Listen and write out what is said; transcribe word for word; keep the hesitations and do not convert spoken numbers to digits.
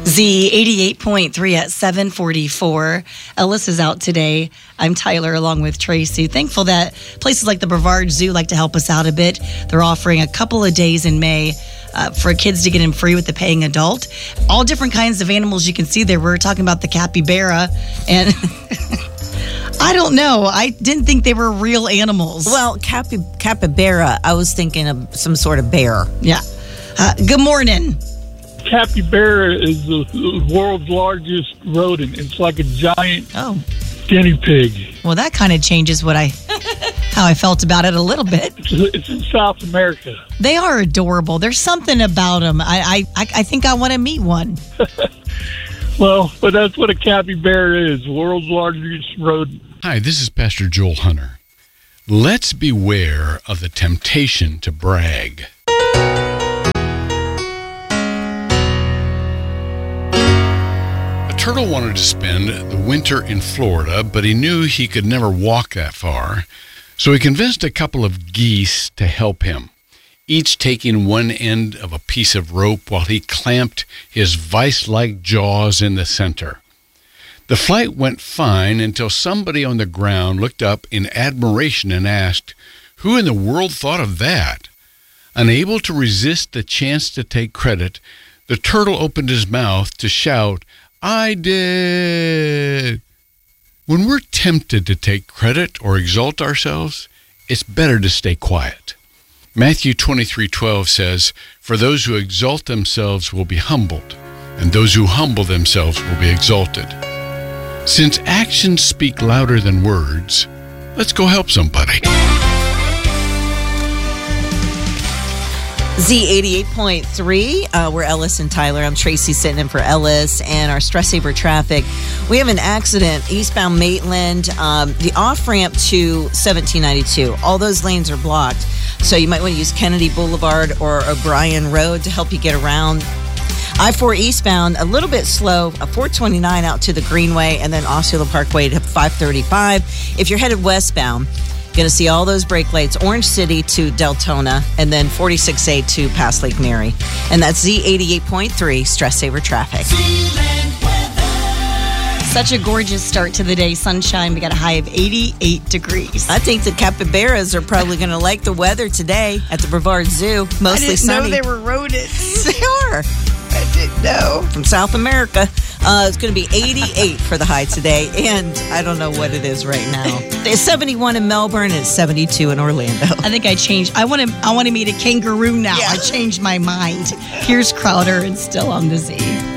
Z eighty-eight point three at seven forty-four. Ellis is out today. I'm Tyler along with Tracy. Thankful that places like the Brevard Zoo like to help us out a bit. They're offering a couple of days in May uh, for kids to get in free with the paying adult. All different kinds of animals you can see there. We're talking about the capybara and... I don't know. I didn't think they were real animals. Well, capi- capybara, I was thinking of some sort of bear. Yeah. Uh, good morning. Capybara is the world's largest rodent. It's like a giant oh. guinea pig. Well, that kind of changes what I, how I felt about it a little bit. It's, it's in South America. They are adorable. There's something about them. I, I, I think I want to meet one. Well, but that's what a capybara is, the world's largest rodent. Hi, this is Pastor Joel Hunter. Let's beware of the temptation to brag. A turtle wanted to spend the winter in Florida, but he knew he could never walk that far, so he convinced a couple of geese to help him, each taking one end of a piece of rope while he clamped his vice-like jaws in the center. The flight went fine until somebody on the ground looked up in admiration and asked, "Who in the world thought of that?" Unable to resist the chance to take credit, the turtle opened his mouth to shout, "I did!" When we're tempted to take credit or exalt ourselves, it's better to stay quiet. Matthew twenty-three twelve says, "For those who exalt themselves will be humbled, and those who humble themselves will be exalted." Since actions speak louder than words, let's go help somebody. Z eighty-eight point three, uh, we're Ellis and Tyler. I'm Tracy sitting in for Ellis and our Stress Saver traffic. We have an accident eastbound Maitland, um, the off-ramp to seventeen ninety-two. All those lanes are blocked, so you might want to use Kennedy Boulevard or O'Brien Road to help you get around. I four eastbound, a little bit slow, a four twenty-nine out to the Greenway, and then Osceola Parkway to five thirty-five. If you're headed westbound, you're going to see all those brake lights, Orange City to Deltona, and then forty-six A to past Lake Mary. And that's Z eighty-eight point three, Stress Saver Traffic. Such a gorgeous start to the day. Sunshine. We got a high of eighty-eight degrees. I think the capybaras are probably going to like the weather today at the Brevard Zoo. Mostly I didn't sunny. know they were rodents. They are. I didn't know. From South America. Uh, it's going to be eighty-eight for the high today, and I don't know what it is right now. It's seventy-one in Melbourne, and it's seventy-two in Orlando. I think I changed. I want to. I want to meet a kangaroo now. Yeah. I changed my mind. Here's Crowder and Still on the Z.